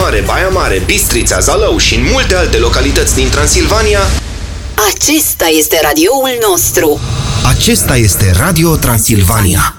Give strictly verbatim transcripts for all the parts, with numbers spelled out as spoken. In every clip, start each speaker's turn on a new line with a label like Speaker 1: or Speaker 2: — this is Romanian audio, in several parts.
Speaker 1: Mare, Baia Mare, Bistrița, Zalău și în multe alte localități din Transilvania,
Speaker 2: acesta este radioul nostru.
Speaker 3: Acesta este Radio Transilvania.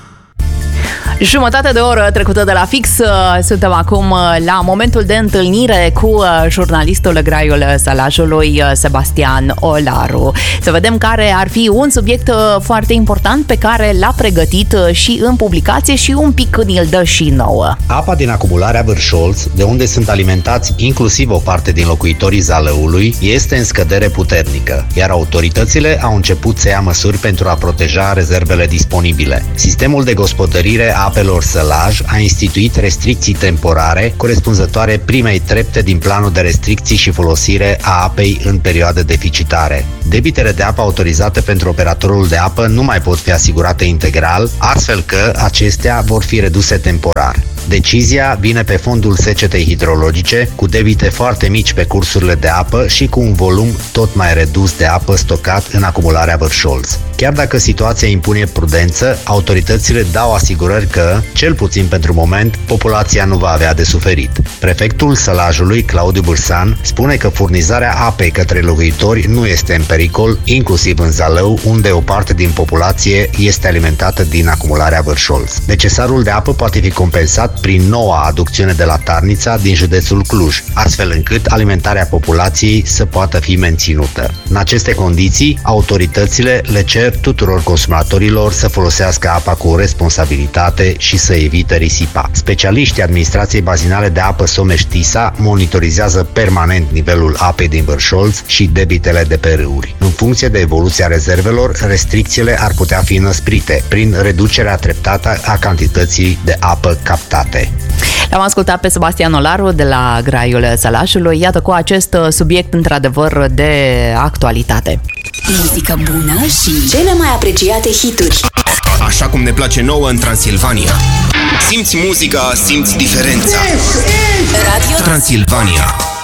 Speaker 4: Jumătate de oră trecută de la fix. Suntem acum la momentul de întâlnire cu jurnalistul Graiul Sălajului, Sebastian Olaru. Să vedem care ar fi un subiect foarte important pe care l-a pregătit și în publicație și un pic ni-l dă și nouă.
Speaker 5: Apa din acumularea Vârșolț, de unde sunt alimentați inclusiv o parte din locuitorii Zalăului, este în scădere puternică, iar autoritățile au început să ia măsuri pentru a proteja rezervele disponibile. Sistemul de gospodărire a apelor Sălaj a instituit restricții temporare corespunzătoare primei trepte din planul de restricții și folosire a apei în perioade deficitare. Debitele de apă autorizate pentru operatorul de apă nu mai pot fi asigurate integral, astfel că acestea vor fi reduse temporar. Decizia vine pe fondul secetei hidrologice, cu debite foarte mici pe cursurile de apă și cu un volum tot mai redus de apă stocat în acumularea Vârșolț. Chiar dacă situația impune prudență, autoritățile dau asigurări că, cel puțin pentru moment, populația nu va avea de suferit. Prefectul Sălajului, Claudiu Bârsan, spune că furnizarea apei către locuitori nu este în pericol, inclusiv în Zalău, unde o parte din populație este alimentată din acumularea Vârșolț. Necesarul de apă poate fi compensat prin noua aducțiune de la Tarnița din județul Cluj, astfel încât alimentarea populației să poată fi menținută. În aceste condiții, autoritățile le cer tuturor consumatorilor să folosească apa cu responsabilitate și să evite risipa. Specialiștii administrației bazinale de apă Someș-Tisa monitorizează permanent nivelul apei din Vârșolț și debitele de pe râuri. În funcție de evoluția rezervelor, restricțiile ar putea fi înăsprite prin reducerea treptată a cantității de apă captate.
Speaker 4: L-am ascultat pe Sebastian Olaru de la Graiul Sălajului, iată, cu acest subiect într-adevăr de actualitate.
Speaker 2: Muzică bună și cele mai apreciate hituri.
Speaker 1: așa cum ne place nouă în Transilvania. Simți muzica, simți diferența.
Speaker 2: Radio
Speaker 1: Transilvania.